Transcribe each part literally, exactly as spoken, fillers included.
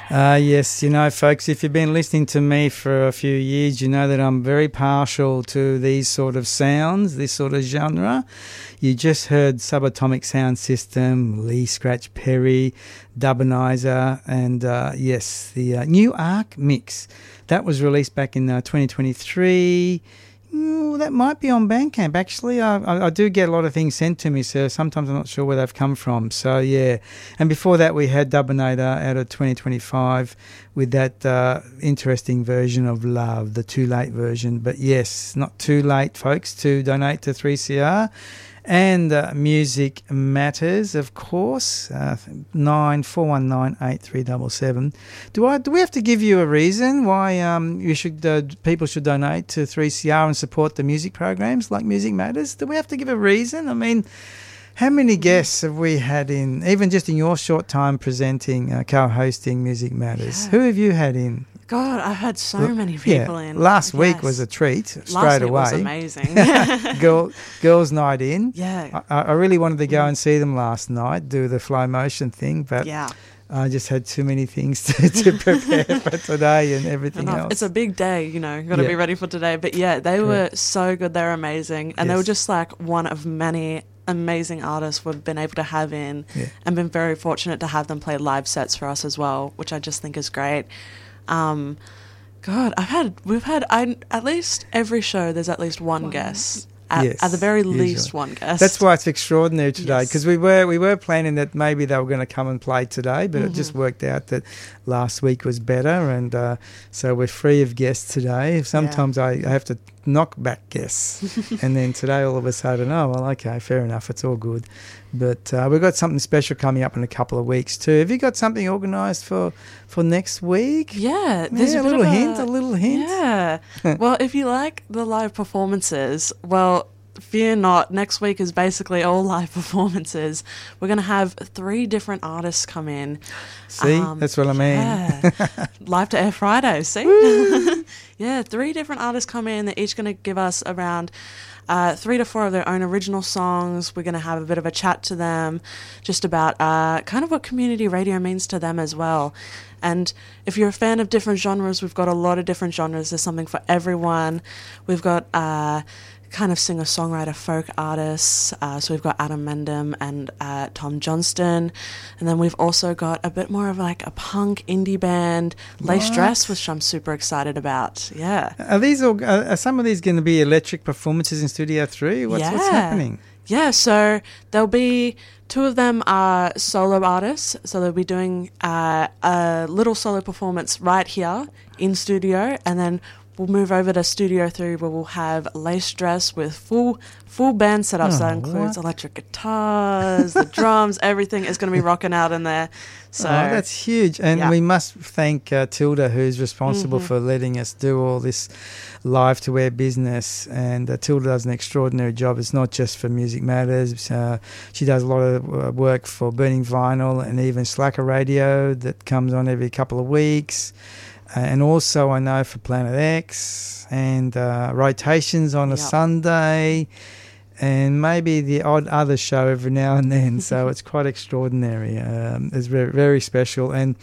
Uh, yes, you know, folks, if you've been listening to me for a few years, you know that I'm very partial to these sort of sounds, this sort of genre. You just heard Subatomic Sound System, Lee Scratch Perry, Dubonizer, and uh, yes, the uh, new Arc Mix. That was released back in uh, twenty twenty-three. Mm, that might be on Bandcamp, actually. I, I, I do get a lot of things sent to me, so sometimes I'm not sure where they've come from. So, yeah. And before that, we had Dubinator out of twenty twenty-five with that uh, interesting version of Love, the Too Late version. But, yes, not too late, folks, to donate to three C R. And uh, Music Matters, of course, uh, nine four one nine eight three seven seven. Do I? Do we have to give you a reason why um, you should uh, people should donate to three C R and support the music programs like Music Matters? Do we have to give a reason? I mean, how many guests have we had in, even just in your short time presenting, uh, co-hosting Music Matters? Yeah. Who have you had in? God, I've had so many people yeah. in. Last week yes. was a treat, straight Last week away. was amazing. Girl, girls' night in. Yeah. I, I really wanted to go and see them last night, do the Fly Motion thing, but yeah. I just had too many things to, to prepare for today and everything Enough. else. It's a big day, you know, got to Yeah. be ready for today. But yeah, they Correct. were so good. They were amazing. And they Yes. were just like one of many amazing artists we've been able to have in Yeah. and been very fortunate to have them play live sets for us as well, which I just think is great. Um, God, I've had, we've had, I, at least every show there's at least one, One. guest. At, Yes, at the very usually. least one guest. That's why it's extraordinary today, Yes. because we were we were planning that maybe they were going to come and play today, but Mhm. it just worked out that last week was better, and uh, so we're free of guests today. Sometimes I, I have to knock back guests, and then today all of a sudden, oh well, okay, fair enough, it's all good. But uh, we've got something special coming up in a couple of weeks too. Have you got something organised for for next week? Yeah, there's Yeah, a, a bit little of hint, a little hint. Yeah. Well, if you like the live performances, well, fear not. Next week is basically all live performances. We're going to have three different artists come in. See, Um, that's what I mean. Yeah. Live to Air Friday, see? Yeah, three different artists come in. They're each going to give us around uh, three to four of their own original songs. We're going to have a bit of a chat to them just about uh, kind of what community radio means to them as well. And if you're a fan of different genres, we've got a lot of different genres. There's something for everyone. We've got uh, kind of singer-songwriter folk artists. Uh, so we've got Adam Mendham and uh, Tom Johnston. And then we've also got a bit more of like a punk indie band, Lace What? Dress, which I'm super excited about. Yeah. Are these all? Are are some of these going to be electric performances in Studio Three? What's, what's Yeah. happening? Yeah, so there'll be two of them are solo artists, so they'll be doing uh, a little solo performance right here in studio, and then we'll move over to Studio Three where we'll have Lace Dress with full full band setup. So that Oh, includes what? electric guitars, the drums, everything is going to be rocking out in there. So oh, that's huge. And yeah. we must thank uh, Tilda, who's responsible Mhm. for letting us do all this live to air business. And uh, Tilda does an extraordinary job. It's not just for Music Matters. Uh, she does a lot of uh, work for Burning Vinyl and even Slacker Radio that comes on every couple of weeks. Uh, and also I know for Planet X and uh, Rotations on a Yep. Sunday. And maybe the odd other show every now and then. So it's quite extraordinary. Um, it's very, very special. And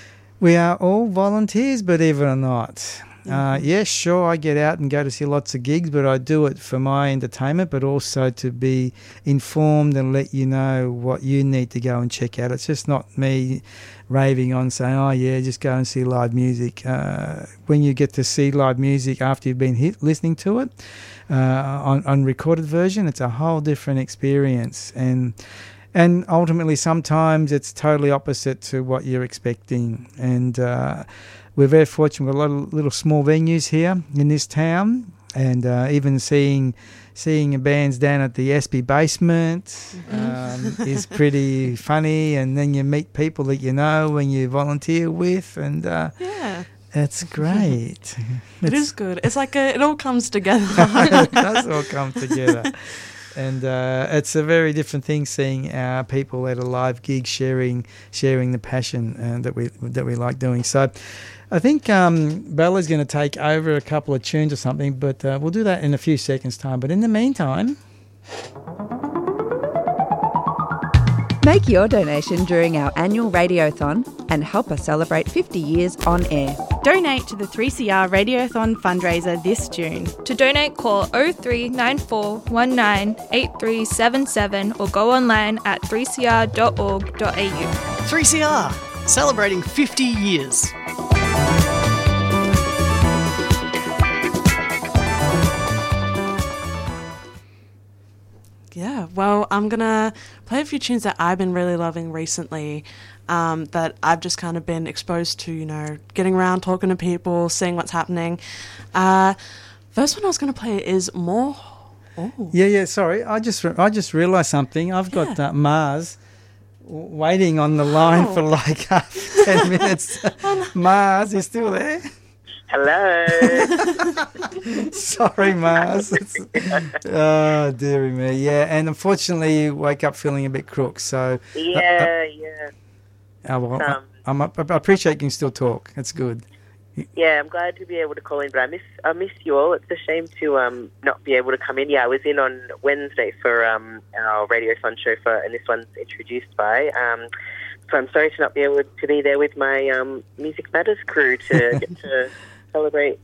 we are all volunteers, believe it or not. Uh, Mhm. yes, sure, I get out and go to see lots of gigs, but I do it for my entertainment, but also to be informed and let you know what you need to go and check out. It's just not me raving on saying, oh, yeah, just go and see live music. Uh, when you get to see live music after you've been hit, listening to it, uh, on, on recorded version, it's a whole different experience. And and ultimately, sometimes it's totally opposite to what you're expecting. And uh, we're very fortunate. We've got a lot of little small venues here in this town, and uh, even seeing seeing bands down at the S B basement um, is pretty funny. And then you meet people that you know when you volunteer with, and uh, yeah, it's great. it is good. It's like a, it all comes together. It does all come together. And uh, it's a very different thing seeing our people at a live gig sharing sharing the passion uh, that we that we like doing. So I think um, Bella's going to take over a couple of tunes or something, but uh, we'll do that in a few seconds' time. But in the meantime... Make your donation during our annual Radiothon and help us celebrate fifty years on air. Donate to the three C R Radiothon fundraiser this June. To donate, call oh three nine four one nine eight three seven seven or go online at three c r dot org dot a u. three C R, celebrating fifty years. Yeah, well, I'm going to play a few tunes that I've been really loving recently, um, that I've just kind of been exposed to, you know, getting around, talking to people, seeing what's happening. Uh, first one I was going to play is More... Oh. Yeah, yeah, sorry. I just re- I just realised something. I've got Yeah. uh, Mars w- waiting on the line Oh. for like uh, ten minutes. Mars, you still there? Hello. Sorry, Mars. It's- oh, dearie me. Yeah, and unfortunately you wake up feeling a bit crook, so... Yeah, yeah. Uh, well, Um, I'm, I appreciate you can still talk. That's good. Yeah, I'm glad to be able to call in, but I miss I miss you all. It's a shame to um not be able to come in. Yeah, I was in on Wednesday for um our Radio Fun show for, and this one's introduced by. Um, so I'm sorry to not be able to be there with my um Music Matters crew to get to celebrate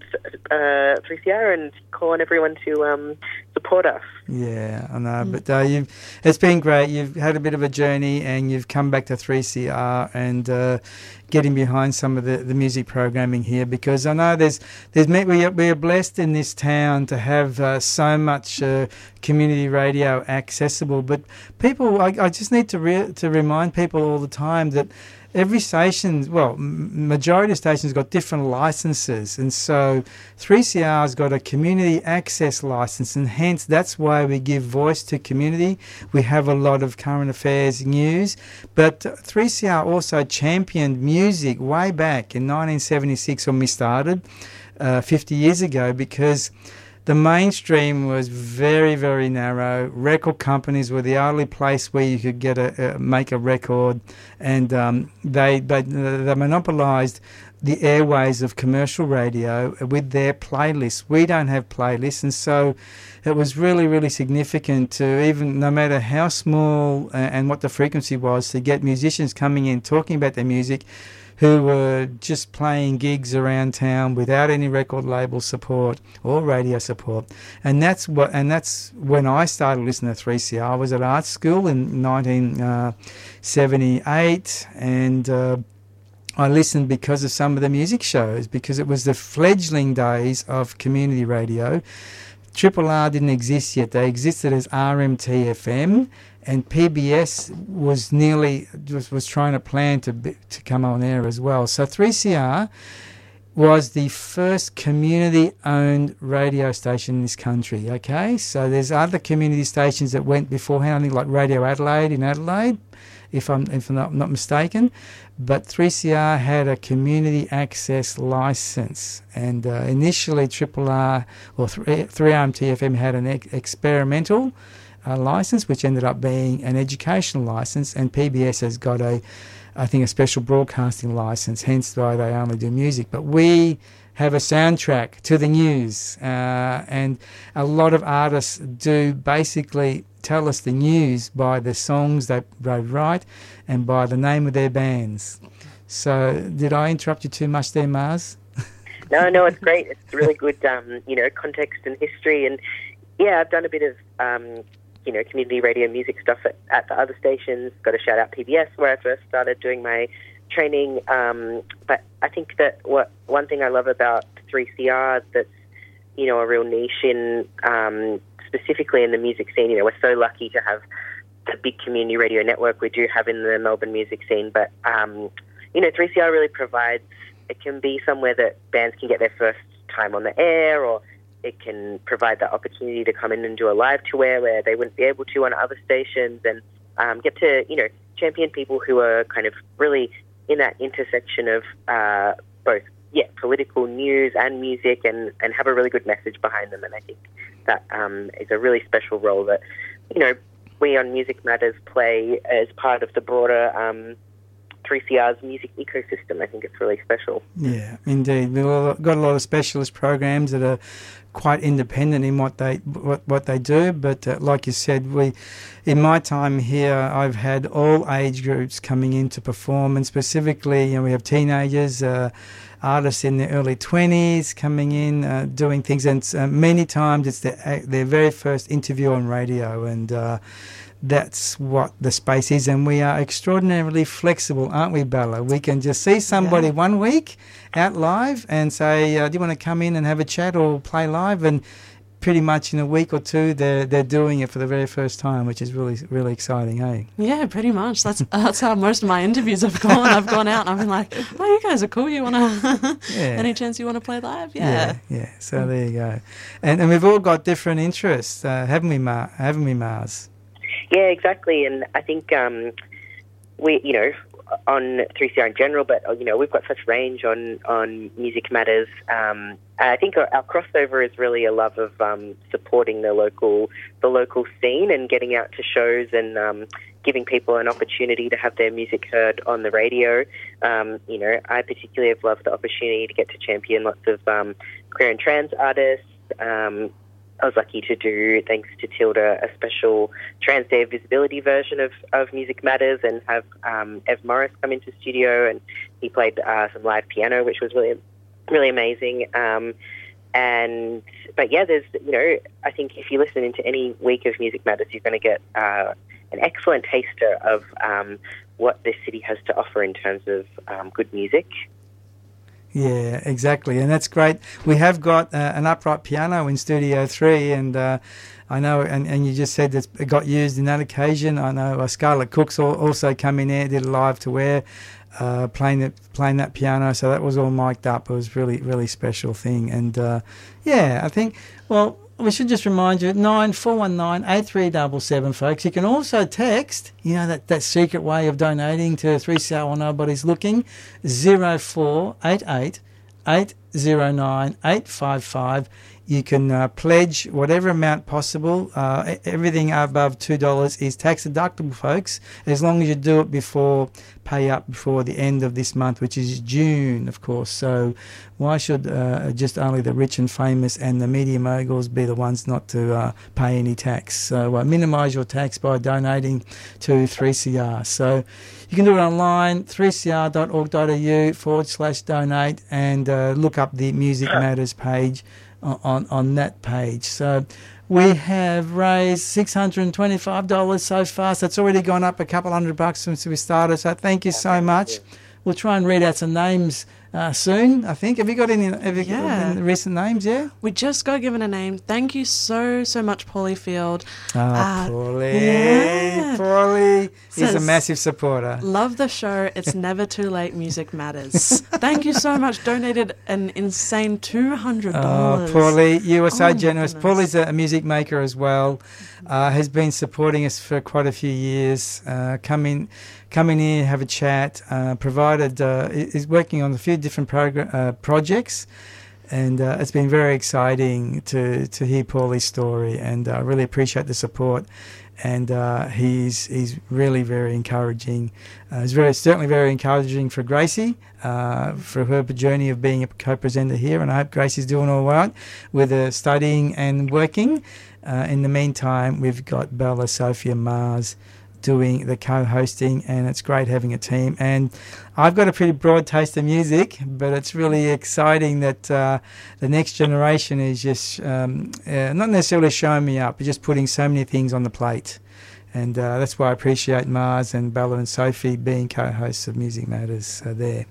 uh three C R and call on everyone to um support us. Yeah, I know, but uh, you've it's been great. You've had a bit of a journey, and you've come back to three C R and uh, getting behind some of the, the music programming here, because I know there's there's we are, we are blessed in this town to have uh, so much uh, community radio accessible. But people, I, I just need to re- to remind people all the time that every station, well, m- majority of stations got different licenses, and so three C R's got a community access license, and hence that's why we give voice to community. We have a lot of current affairs news, but three C R also championed music way back in nineteen seventy-six when we started, uh, fifty years ago, because the mainstream was very, very narrow. Record companies were the only place where you could get a, a make a record, and um, they they they monopolised the airways of commercial radio with their playlists. We don't have playlists, and so it was really, really significant to, even no matter how small uh, and what the frequency was, to get musicians coming in talking about their music, who were just playing gigs around town without any record label support or radio support. And that's what and that's when I started listening to three C R. I was at art school in nineteen seventy-eight, and uh, I listened because of some of the music shows, because it was the fledgling days of community radio. Triple R didn't exist yet. They existed as R M T F M, and P B S was nearly was, was trying to plan to be, to come on air as well. So three C R was the first community-owned radio station in this country. Okay, so there's other community stations that went beforehand. I think like Radio Adelaide in Adelaide, if I'm if I'm not, not mistaken. But three C R had a community access license, and uh, initially Triple R or three R M T F M had an ex- experimental uh, license, which ended up being an educational license, and P B S has got a, I think, a special broadcasting license, hence why they only do music. But we have a soundtrack to the news, uh, and a lot of artists do basically tell us the news by the songs they, they write and by the name of their bands. So did I interrupt you too much there, Mars? No, no, it's great. It's really good, um, you know, context and history. And, yeah, I've done a bit of, um, you know, community radio music stuff at, at the other stations. Got to shout out P B S, where I first started doing my training. Um, but I think that what one thing I love about three C R that's, you know, a real niche in, um, specifically in the music scene, you know, we're so lucky to have the big community radio network we do have in the Melbourne music scene. But, um, you know, three C R really provides, it can be somewhere that bands can get their first time on the air, or it can provide that opportunity to come in and do a live tour where they wouldn't be able to on other stations, and um, get to, you know, champion people who are kind of really in that intersection of uh, both, yeah, political news and music, and, and have a really good message behind them. And I think that um, is a really special role that, you know, we on Music Matters play as part of the broader um, three C R's music ecosystem. I think it's really special. Yeah, indeed. We've got a lot of specialist programs that are quite independent in what they what, what they do, but uh, like you said, we in my time here I've had all age groups coming in to perform, and specifically, you know, we have teenagers, uh, artists in their early twenties coming in uh, doing things, and uh, many times it's their, their very first interview on radio, and uh, that's what the space is. And we are extraordinarily flexible, aren't we, Bella? We can just see somebody Yeah. one week out live and say, uh, do you want to come in and have a chat or play live? And pretty much in a week or two, they're, they're doing it for the very first time, which is really, really exciting, hey? Yeah, pretty much. That's that's how most of my interviews have gone. I've gone out and I've been like, oh, you guys are cool. You want to, Yeah. any chance you want to play live? Yeah, Yeah. yeah. So there you go. And and we've all got different interests, uh, haven't we, Mar- haven't we, Mars? Yeah, exactly. And I think um, we, you know, on three C R in general, but, you know, we've got such range on, on Music Matters. Um, I think our, our crossover is really a love of um, supporting the local the local scene and getting out to shows and um, giving people an opportunity to have their music heard on the radio. Um, you know, I particularly have loved the opportunity to get to champion lots of um, queer and trans artists. Um, I was lucky to do, thanks to Tilda, a special Trans Day of Visibility version of, of Music Matters, and have um, Ev Morris come into studio, and he played uh, some live piano, which was really, really amazing. Um, and but yeah, there's, you know, I think if you listen into any week of Music Matters, you're going to get uh, an excellent taster of um, what this city has to offer in terms of um, good music. Yeah, exactly, and that's great. We have got uh, an upright piano in Studio Three, and uh, I know, and, and you just said that it got used in that occasion. I know uh, Scarlett Cook's al- also come in there, did a live to wear, uh, playing that playing that piano. So that was all mic'd up. It was really really special thing, and uh, yeah, I think well. We should just remind you, nine four one nine eight three seven seven, folks. You can also text, you know, that, that secret way of donating to three C R while nobody's looking, zero four eight eight eight zero nine eight five five. You can uh, pledge whatever amount possible. Uh, everything above two dollars is tax deductible, folks, as long as you do it before, pay up before the end of this month, which is June, of course. So why should uh, just only the rich and famous and the media moguls be the ones not to uh, pay any tax? So uh, minimise your tax by donating to three C R. So you can do it online, three c r dot org dot a u forward slash donate, and uh, look up the Music Matters page on on that page. So we have raised six hundred twenty-five dollars so far. So it's already gone up a couple hundred bucks since we started. So thank you so much. We'll try and read out some names uh, soon, I think. Have you got any, have you Yeah. got any recent names, yeah? We just got given a name. Thank you so, so much, Paulie Field. Oh, Uh, Paulie. yeah. Paulie. He's a Says- massive supporter. Love the show. It's never too late. Music matters. Thank you so much. Donated an insane two hundred Oh, dollars. Paulie, you were so Oh, my generous. goodness. Paulie's a, a music maker as well. Uh, has been supporting us for quite a few years. Uh, come in, come in here, have a chat. Uh, provided uh, is working on a few different progr- uh, projects, and uh, it's been very exciting to to hear Paulie's story. And I really appreciate the support. And uh, he's he's really very encouraging. Uh, it's very certainly very encouraging for Gracie uh, for her journey of being a co-presenter here. And I hope Gracie's doing all right with her studying and working. Uh, in the meantime, we've got Bella, Sophia, Mars doing the co-hosting, and it's great having a team. And I've got a pretty broad taste of music, but it's really exciting that uh, the next generation is just um, uh, not necessarily showing me up, but just putting so many things on the plate. And uh, that's why I appreciate Mars and Bella and Sophie being co-hosts of Music Matters uh, there.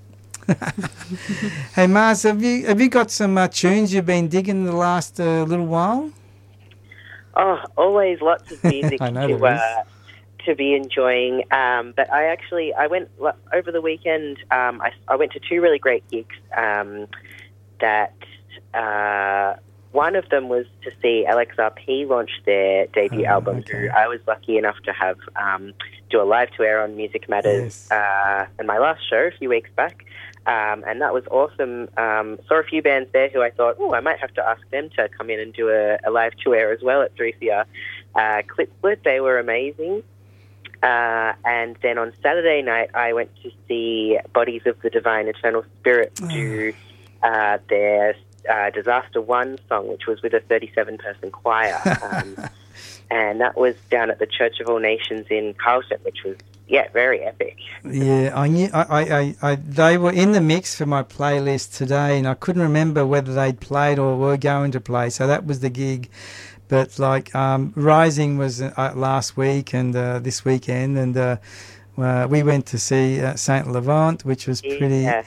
Hey Mars, have you have you got some uh, tunes you've been digging the last uh, little while? Oh, always lots of music I know to there is. uh, to be enjoying. Um, but I actually I went lo- over the weekend. Um, I, I went to two really great gigs. Um, that uh, one of them was to see L X R P launch their debut Oh, album. okay. Who I was lucky enough to have um, do a live to air on Music Matters Yes. uh, in my last show a few weeks back. Um, and that was awesome. Um, saw a few bands there who I thought, oh, I might have to ask them to come in and do a, a live tour as well at three C R. Uh, Clip Split, they were amazing. Uh, and then on Saturday night, I went to see Bodies of the Divine Eternal Spirit do uh, their uh, Disaster One song, which was with a thirty-seven person choir. Um, and that was down at the Church of All Nations in Carlton, which was, yeah, very epic. Yeah, I knew I, I, I, I they were in the mix for my playlist today, and I couldn't remember whether they'd played or were going to play. So that was the gig. But like um, Rising was uh, last week and uh, this weekend, and uh, uh, we went to see uh, Saint Levant, which was pretty. Yeah.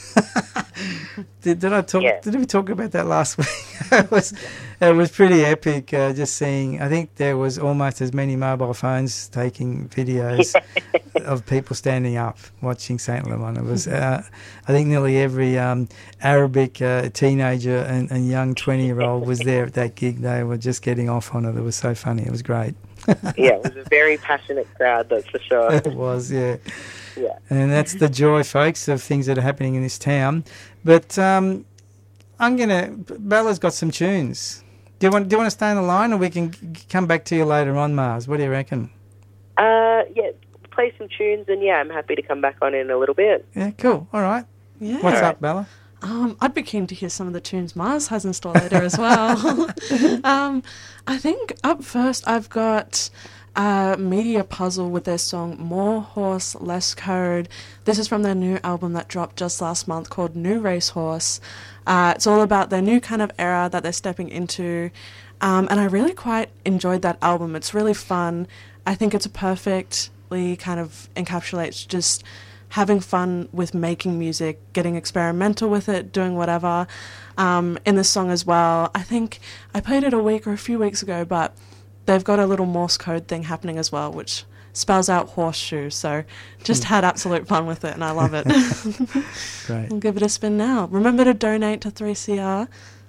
did, did I talk? Yeah. Did we talk about that last week? it was it was pretty epic. Uh, just seeing, I think there was almost as many mobile phones taking videos of people standing up watching Saint Levant. It was, uh, I think, nearly every um, Arabic uh, teenager and, and young twenty-year-old was there at that gig. They were just getting off on it. It was so funny. It was great. Yeah, it was a very passionate crowd, that's for sure. It was, yeah. Yeah. And that's the joy, folks, of things that are happening in this town. But um, I'm going to... Bella's got some tunes. Do you want Do you want to stay on the line, or we can g- come back to you later on, Mars? What do you reckon? Uh, yeah, play some tunes, and yeah, I'm happy to come back on in a little bit. Yeah, cool. All right. Yeah. What's All right. up, Bella? Um, I'd be keen to hear some of the tunes Mars has in store later as well. um, I think up first I've got uh, Media Puzzle with their song More Horse, Less Code. This is from their new album that dropped just last month called New Racehorse. Uh, it's all about their new kind of era that they're stepping into. Um, and I really quite enjoyed that album. It's really fun. I think it's a perfectly kind of encapsulates just having fun with making music, getting experimental with it, doing whatever. Um, in this song as well, I think I played it a week or a few weeks ago, but they've got a little Morse code thing happening as well, which spells out horseshoe. So just had absolute fun with it, and I love it. Great. We'll give it a spin now. Remember to donate to three C R